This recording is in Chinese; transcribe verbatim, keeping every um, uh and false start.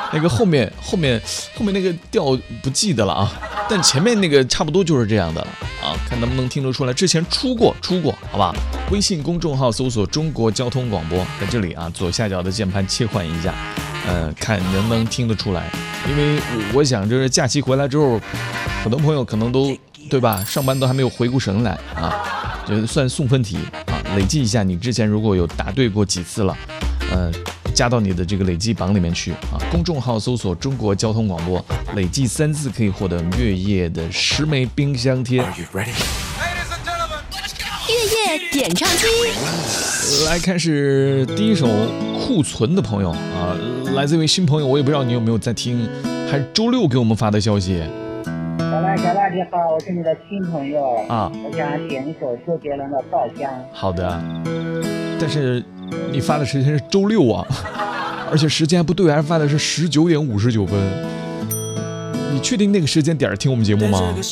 那个后面后面后面那个调不记得了啊，但前面那个差不多就是这样的了啊，看能不能听得出来，之前出过出过，好吧？微信公众号搜索中国交通广播，在这里啊，左下角的键盘切换一下，呃，看能不能听得出来，因为我想就是假期回来之后，很多朋友可能都对吧，上班都还没有回过神来啊，就算送分题啊，累计一下你之前如果有答对过几次了，呃。加到你的这个累计榜里面去啊！公众号搜索中国交通广播，累计三次可以获得月夜的十枚冰箱贴。 月夜点唱机， 来看是第一首库存的朋友啊，来自一位新朋友，我也不知道你有没有在听，还是周六给我们发的消息。 小赖，小赖你好，我是你的新朋友啊， 我想点一首周杰伦的《稻香》。 好的，但是你发的时间是周六啊，而且时间还不对，还发的是十九点五十九分。你确定那个时间点听我们节目吗？